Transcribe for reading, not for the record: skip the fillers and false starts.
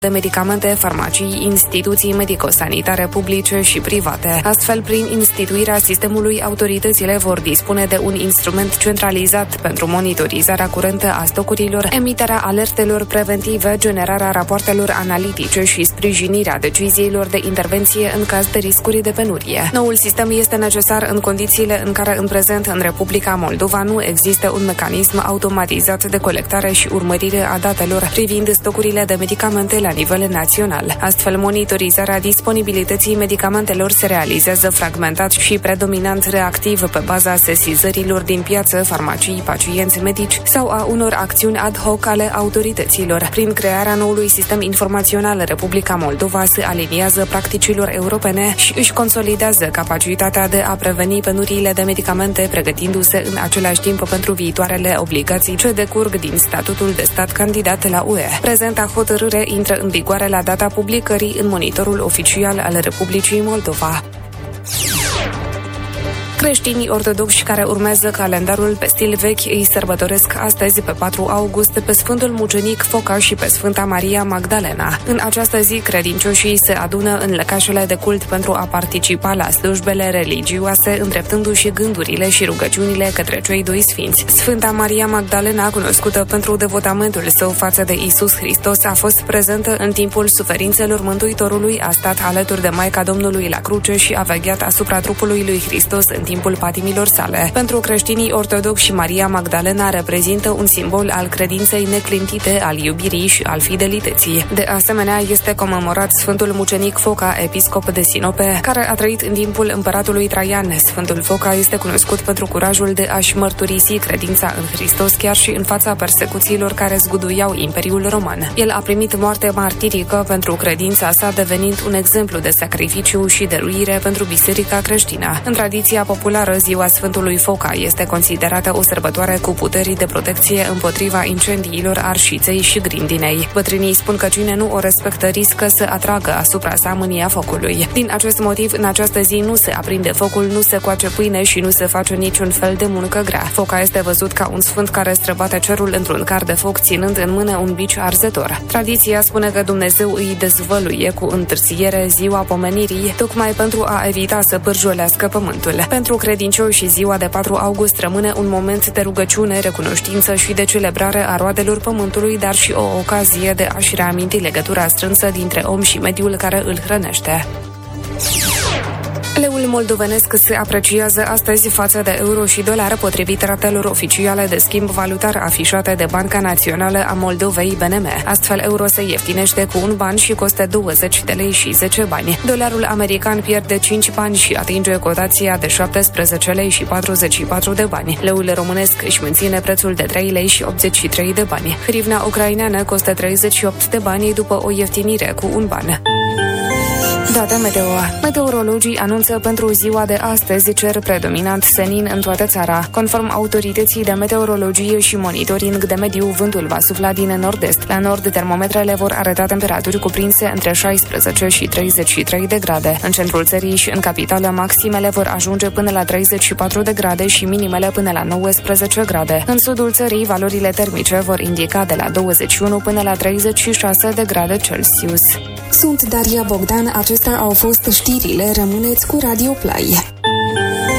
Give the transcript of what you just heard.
de medicamente, farmacii, instituții medico-sanitare publice și private. Astfel, prin instituirea sistemului, autoritățile vor dispune de un instrument centralizat pentru monitorizarea curentă a stocurilor, emiterea alertelor preventive, generarea rapoartelor analitice și sprijinirea deciziilor de intervenție în caz de riscuri de penurie. Noul sistem este necesar în condițiile în care în prezent în Republica Moldova nu există un mecanism automatizat de colectare și urmărire a datelor privind stocurile de medicamente la nivel național. Astfel, monitorizarea disponibilității medicamentelor se realizează fragmentat și predominant reactiv pe baza sesizărilor din piață, farmacii, pacienți medici sau a unor acțiuni ad hoc ale autorităților. Prin crearea noului sistem informațional, Republica Moldova se aliniază practicilor europene și își consolidează capacitatea de a preveni penuriile de medicamente, pregătindu-se în același timp pentru viitoarele obligații ce decurg din statutul de stat candidat la UE. Prezenta hotărâre intră în vigoare la data publicării în monitorul oficial al Republicii Moldova. Creștinii ortodoxi care urmează calendarul pe stil vechi îi sărbătoresc astăzi pe 4 august pe Sfântul Mucenic Foca și pe Sfânta Maria Magdalena. În această zi, credincioșii se adună în lăcașele de cult pentru a participa la slujbele religioase, îndreptându-și gândurile și rugăciunile către cei doi sfinți. Sfânta Maria Magdalena, cunoscută pentru devotamentul său față de Iisus Hristos, a fost prezentă în timpul suferințelor Mântuitorului, a stat alături de Maica Domnului la cruce și a vegheat asupra trupului lui Hristos în timpul patimilor sale. Pentru creștinii ortodoxi, Maria Magdalena reprezintă un simbol al credinței neclintite, al iubirii și al fidelității. De asemenea, este comemorat Sfântul Mucenic Foca, episcop de Sinope, care a trăit în timpul împăratului Traian. Sfântul Foca este cunoscut pentru curajul de a-și mărturisi credința în Hristos chiar și în fața persecuțiilor care zguduiau Imperiul Roman. El a primit moarte martirică pentru credința sa, devenind un exemplu de sacrificiu și dăruire pentru biserica creștină. În tradiția populară, ziua Sfântului Foca este considerată o sărbătoare cu puteri de protecție împotriva incendiilor, arșiței și grindinei. Bătrânii spun că cine nu o respectă riscă să atragă asupra sa mânia focului. Din acest motiv, în această zi nu se aprinde focul, nu se coace pâine și nu se face niciun fel de muncă grea. Foca este văzut ca un sfânt care străbate cerul într-un car de foc, ținând în mână un bici arzător. Tradiția spune că Dumnezeu îi dezvăluie cu întârziere ziua pomenirii, tocmai pentru a evita să pârjolească pământul. Pentru credincioși, ziua de 4 august rămâne un moment de rugăciune, recunoștință și de celebrare a roadelor pământului, dar și o ocazie de a-și reaminti legătura strânsă dintre om și mediul care îl hrănește. Leul moldovenesc se apreciază astăzi față de euro și dolar, potrivit ratelor oficiale de schimb valutar afișate de Banca Națională a Moldovei, BNM. Astfel, euro se ieftinește cu 1 ban și costă 20 de lei și 10 bani. Dolarul american pierde 5 bani și atinge cotația de 17 lei și 44 de bani. Leul românesc își menține prețul de 3 lei și 83 de bani. Hrivna ucraineană costă 38 de bani după o ieftinire cu 1 ban. Date meteo. Meteorologii anunță pentru ziua de astăzi cer predominant senin în toată țara. Conform autorității de meteorologie și monitoring de mediu, vântul va sufla din nord-est. La nord, termometrele vor arăta temperaturi cuprinse între 16 și 33 de grade. În centrul țării și în capitală, maximele vor ajunge până la 34 de grade și minimele până la 19 grade. În sudul țării, valorile termice vor indica de la 21 până la 36 de grade Celsius. Sunt Daria Bogdan, acestea au fost știrile, rămâneți cu Radio Play.